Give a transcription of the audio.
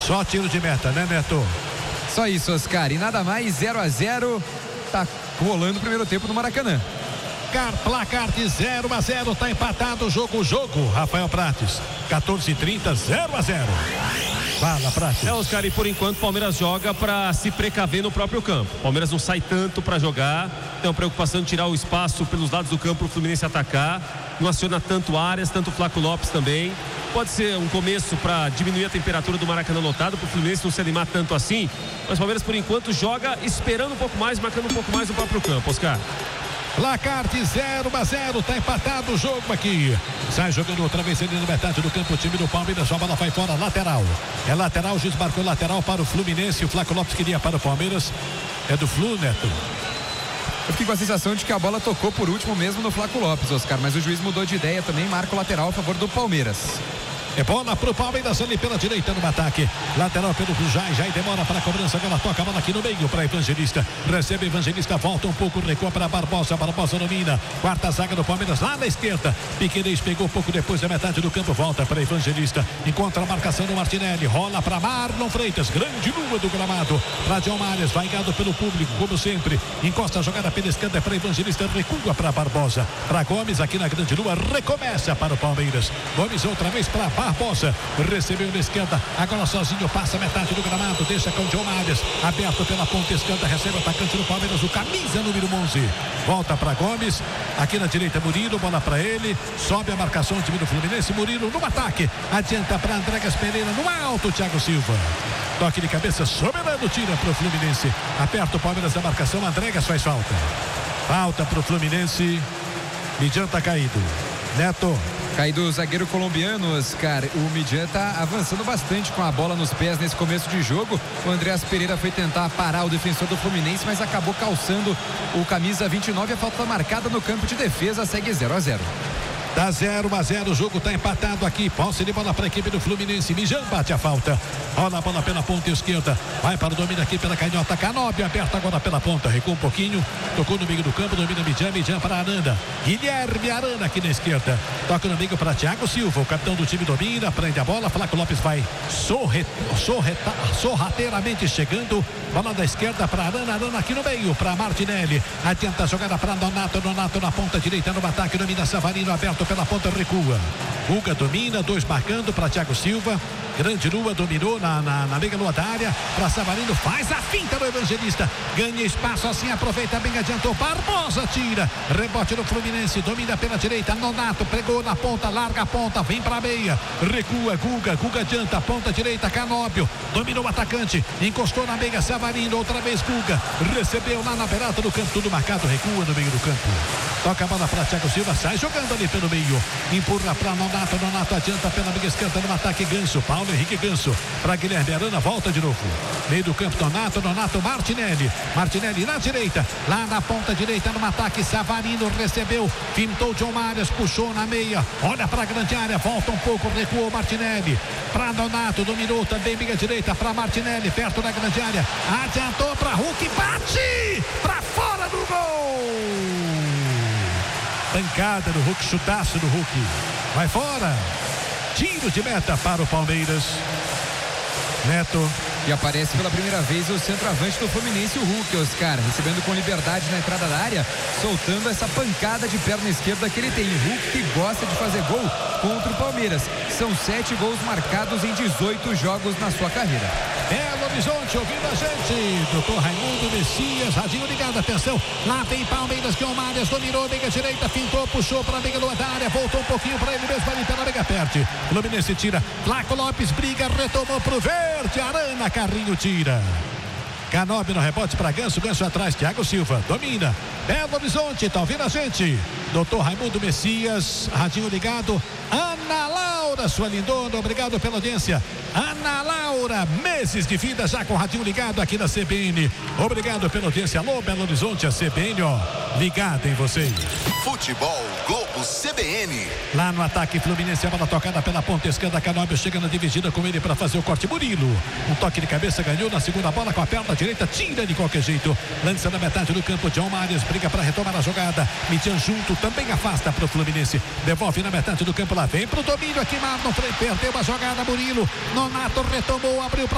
Só tiro de meta, né, Neto? Só isso, Oscar. E nada mais, 0-0. Tá rolando o primeiro tempo no Maracanã. Placar de 0-0, tá empatado o jogo. Rafael Prates, 14h30, 0-0. Fala, Prates. Oscar, e por enquanto o Palmeiras joga para se precaver no próprio campo. O Palmeiras não sai tanto para jogar, tem uma preocupação de tirar o espaço pelos lados do campo para o Fluminense atacar. Não aciona tanto Arias, tanto Flaco Lopes também. Pode ser um começo para diminuir a temperatura do Maracanã lotado, para o Fluminense não se animar tanto assim. Mas o Palmeiras, por enquanto, joga esperando um pouco mais, marcando um pouco mais no próprio campo, Oscar. Placar de 0-0, tá empatado o jogo aqui. Sai jogando outra vez ali na metade do campo o time do Palmeiras, a bola vai fora, lateral. É lateral, o juiz marcou lateral para o Fluminense. O Flaco Lopes queria para o Palmeiras. É do Flu, Neto. Eu fiquei com a sensação de que a bola tocou por último mesmo no Flaco Lopes, Oscar, mas o juiz mudou de ideia também, marca o lateral a favor do Palmeiras. É bola pro Palmeiras ali pela direita no ataque. Lateral pelo Jai demora para a cobrança. Agora toca a bola aqui no meio para Evangelista. Recebe Evangelista, volta um pouco, recua para Barbosa. Barbosa domina. Quarta zaga do Palmeiras lá na esquerda. Piquerez pegou pouco depois da metade do campo. Volta para Evangelista. Encontra a marcação do Martinelli. Rola para Marlon Freitas. Grande lua do gramado. Para John Marias. Vai ganhado pelo público, como sempre. Encosta a jogada pela esquerda para Evangelista. Recua para Barbosa. Para Gomes aqui na grande lua. Recomeça para o Palmeiras. Gomes outra vez para Barbosa, recebeu na esquerda, agora sozinho, passa metade do gramado, deixa com o John Marias, aberto pela ponta esquerda, recebe o atacante do Palmeiras, o camisa número 11, volta para Gomes, aqui na direita Murilo, bola para ele, sobe a marcação do time do Fluminense, Murilo no ataque, adianta para Andréas Pereira, no alto, Thiago Silva, toque de cabeça, soberano, tira para o Fluminense, aperta o Palmeiras da marcação, Andréas faz falta para o Fluminense, Mijan tá caído, Neto. Caído o zagueiro colombiano, Oscar. O Mijan tá avançando bastante com a bola nos pés nesse começo de jogo. O Andréas Pereira foi tentar parar o defensor do Fluminense, mas acabou calçando o camisa 29. A falta marcada no campo de defesa, segue 0-0. Tá 0-0, o jogo tá empatado aqui. Posse de bola para a equipe do Fluminense. Mijan bate a falta. Rola a bola pela ponta esquerda. Vai para o domínio aqui pela canhota. Canóbio aperta agora pela ponta. Recua um pouquinho. Tocou no meio do campo. Domina Mijan para Arana. Guilherme Arana aqui na esquerda. Toca no meio para Thiago Silva. O capitão do time domina. Prende a bola. Flaco Lopes vai sorrateiramente chegando. Bola da esquerda para Arana. Arana aqui no meio para Martinelli. Adianta a jogada para Nonato. Nonato na ponta direita no ataque. Domina Savarino aberto pela ponta, recua. Guga domina, dois marcando para Thiago Silva. Grande lua dominou na meia lua da área para Savarino, faz a finta do Evangelista, ganha espaço assim, aproveita bem, adiantou, Barbosa tira, rebote do Fluminense, domina pela direita, Nonato pegou na ponta, larga a ponta, vem para a meia, recua, Guga adianta, ponta direita, Canóbio, dominou o atacante, encostou na meia, Savarino, outra vez Guga, recebeu lá na beirada do campo, tudo marcado, recua no meio do campo, toca a bola para Thiago Silva, sai jogando ali pelo meio, empurra para Nonato adianta pela meia esquerda no ataque, Ganso, Paulo Henrique Ganso, para Guilherme Arana, volta de novo, meio do campo, Nonato, Martinelli na direita, lá na ponta direita no ataque, Savarino recebeu, pintou John Marias, puxou na meia, olha para a grande área, volta um pouco, recuou Martinelli, para Nonato, dominou também meia direita, para Martinelli, perto da grande área, adiantou para Hulk, bate para fora do gol, pancada do Hulk, chutaço do Hulk, vai fora. Tiro de meta para o Palmeiras. Neto. E aparece pela primeira vez o centroavante do Fluminense, o Hulk, Oscar, recebendo com liberdade na entrada da área, soltando essa pancada de perna esquerda que ele tem. O Hulk que gosta de fazer gol contra o Palmeiras. São 7 gols marcados em 18 jogos na sua carreira. Belo Horizonte, ouvindo a gente. Doutor Raimundo Messias, radinho ligado, atenção. Lá vem Palmeiras, John Marias, dominou, meia direita, fintou, puxou para a meia lua da área, voltou um pouquinho para ele mesmo ali pela meia perde. Fluminense tira, Flaco Lopes briga, retomou pro verde, Arana, Carrinho tira. Canóbio no rebote para Ganso atrás, Thiago Silva, domina. Belo Horizonte, tá ouvindo a gente? Doutor Raimundo Messias, radinho ligado. Ana Laura, sua lindona, obrigado pela audiência. Ana Laura, meses de vida já com o radinho ligado aqui na CBN. Obrigado pela audiência. Alô, Belo Horizonte, a CBN, ó, ligada em vocês. Futebol Globo CBN. Lá no ataque Fluminense, a bola tocada pela ponta esquerda, Canóbio chega na dividida com ele para fazer o corte, Murilo. Um toque de cabeça, ganhou na segunda bola com a perna direita, tira de qualquer jeito. Lança na metade do campo, John Marias briga para retomar a jogada. Mijan junto, também afasta para o Fluminense. Devolve na metade do campo, lá vem pro domínio aqui, Marlon Frei, perdeu a jogada, Murilo. Nonato retomou, abriu para